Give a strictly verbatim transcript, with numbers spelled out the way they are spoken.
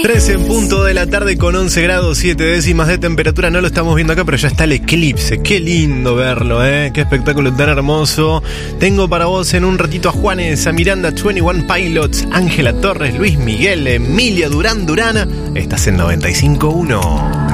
trece en punto de la tarde con once grados siete décimas de temperatura. No lo estamos viendo acá, pero ya está el eclipse. Qué lindo verlo, ¿eh? Qué espectáculo tan hermoso. Tengo para vos en un ratito a Juanes, a Miranda, veintiuno Pilots, Ángela Torres, Luis Miguel, Emilia Durán Durán. Estás en noventa y cinco punto uno.